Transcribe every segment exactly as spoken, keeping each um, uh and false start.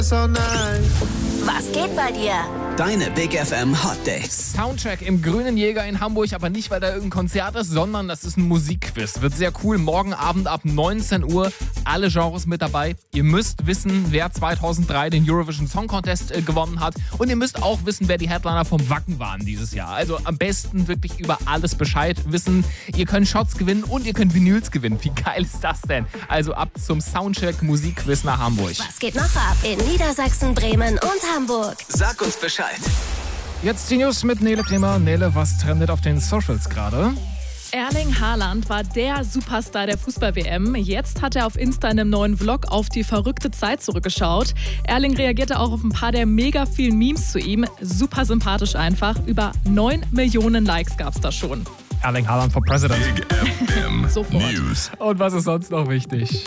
Was geht bei dir? Deine Big F M Hot Days. Soundcheck im Grünen Jäger in Hamburg, aber nicht, weil da irgendein Konzert ist, sondern das ist ein Musikquiz. Wird sehr cool. Morgen Abend ab neunzehn Uhr. Alle Genres mit dabei. Ihr müsst wissen, wer zweitausenddrei den Eurovision Song Contest äh, gewonnen hat. Und ihr müsst auch wissen, wer die Headliner vom Wacken waren dieses Jahr. Also am besten wirklich über alles Bescheid wissen. Ihr könnt Shots gewinnen und ihr könnt Vinyls gewinnen. Wie geil ist das denn? Also ab zum Soundcheck Musikquiz nach Hamburg. Was geht noch ab in Niedersachsen, Bremen und Hamburg? Sag uns Bescheid. Jetzt die News mit Nele Kremer. Nele, was trendet auf den Socials gerade? Erling Haaland war der Superstar der Fußball-W M. Jetzt hat er auf Insta in einem neuen Vlog auf die verrückte Zeit zurückgeschaut. Erling reagierte auch auf ein paar der mega vielen Memes zu ihm. Super sympathisch einfach. Über neun Millionen Likes gab es da schon. Erling Haaland for President. Big F M Sofort. News. Und was ist sonst noch wichtig?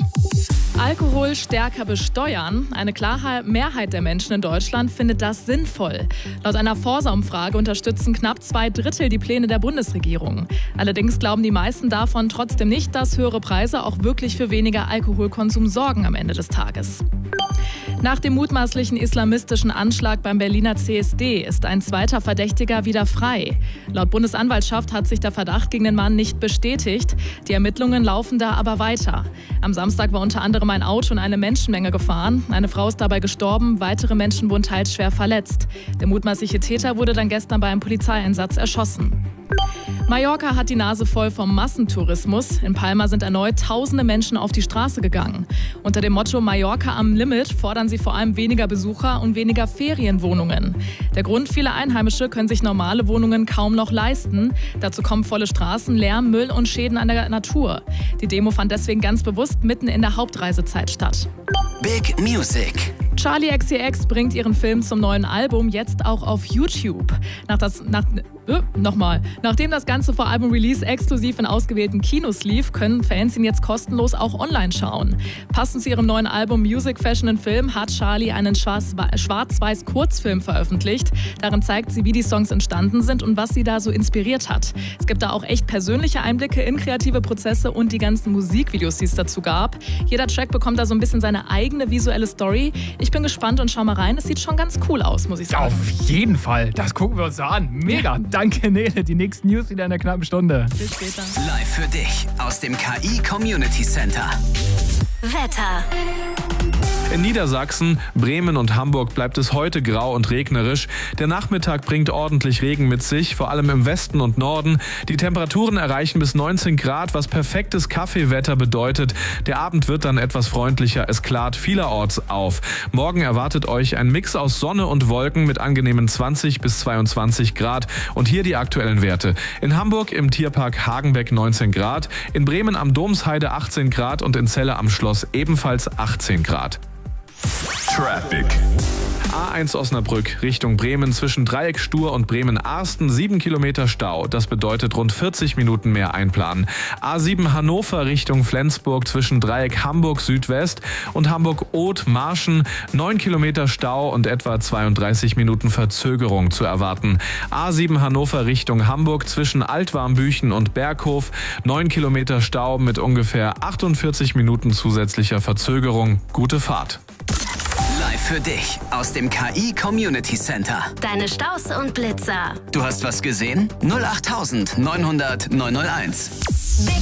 Alkohol stärker besteuern. Eine klare Mehrheit der Menschen in Deutschland findet das sinnvoll. Laut einer Forsa-Umfrage unterstützen knapp zwei Drittel die Pläne der Bundesregierung. Allerdings glauben die meisten davon trotzdem nicht, dass höhere Preise auch wirklich für weniger Alkoholkonsum sorgen am Ende des Tages. Nach dem mutmaßlichen islamistischen Anschlag beim Berliner C S D ist ein zweiter Verdächtiger wieder frei. Laut Bundesanwaltschaft hat sich der Verdacht gegen den Mann nicht bestätigt. Die Ermittlungen laufen da aber weiter. Am Samstag war unter anderem ein Auto in eine Menschenmenge gefahren. Eine Frau ist dabei gestorben, weitere Menschen wurden teils schwer verletzt. Der mutmaßliche Täter wurde dann gestern bei einem Polizeieinsatz erschossen. Mallorca hat die Nase voll vom Massentourismus. In Palma sind erneut tausende Menschen auf die Straße gegangen. Unter dem Motto Mallorca am Limit fordern sie vor allem weniger Besucher und weniger Ferienwohnungen. Der Grund: viele Einheimische können sich normale Wohnungen kaum noch leisten. Dazu kommen volle Straßen, Lärm, Müll und Schäden an der Natur. Die Demo fand deswegen ganz bewusst mitten in der Hauptreisezeit statt. Big Music. Charli X C X bringt ihren Film zum neuen Album jetzt auch auf YouTube. Nach das, nach, äh, nochmal. Nachdem das Ganze vor Album-Release exklusiv in ausgewählten Kinos lief, können Fans ihn jetzt kostenlos auch online schauen. Passend zu ihrem neuen Album Music, Fashion and Film hat Charli einen schwarz-weiß Kurzfilm veröffentlicht. Darin zeigt sie, wie die Songs entstanden sind und was sie da so inspiriert hat. Es gibt da auch echt persönliche Einblicke in kreative Prozesse und die ganzen Musikvideos, die es dazu gab. Jeder Track bekommt da so ein bisschen seine eigene visuelle Story. Ich bin gespannt und schau mal rein. Es sieht schon ganz cool aus, muss ich sagen. Auf jeden Fall. Das gucken wir uns an. Mega. Danke, Nele. Die nächsten News wieder in einer knappen Stunde. Bis später. Live für dich aus dem K I Community Center. Wetter. In Niedersachsen, Bremen und Hamburg bleibt es heute grau und regnerisch. Der Nachmittag bringt ordentlich Regen mit sich, vor allem im Westen und Norden. Die Temperaturen erreichen bis neunzehn Grad, was perfektes Kaffeewetter bedeutet. Der Abend wird dann etwas freundlicher, es klart vielerorts auf. Morgen erwartet euch ein Mix aus Sonne und Wolken mit angenehmen zwanzig bis zweiundzwanzig Grad. Und hier die aktuellen Werte. In Hamburg im Tierpark Hagenbeck neunzehn Grad, in Bremen am Domsheide achtzehn Grad und in Celle am Schloss ebenfalls achtzehn Grad. Traffic. A eins Osnabrück Richtung Bremen zwischen Dreieck Stur und Bremen-Arsten sieben Kilometer Stau. Das bedeutet rund vierzig Minuten mehr einplanen. A sieben Hannover Richtung Flensburg zwischen Dreieck Hamburg Südwest und Hamburg-Oth-Marschen neun Kilometer Stau und etwa zweiunddreißig Minuten Verzögerung zu erwarten. A sieben Hannover Richtung Hamburg zwischen Altwarmbüchen und Berghof neun Kilometer Stau mit ungefähr achtundvierzig Minuten zusätzlicher Verzögerung. Gute Fahrt. Live für dich aus dem K I Community Center. Deine Staus und Blitzer. Du hast was gesehen? null acht neun null null neun null eins. Big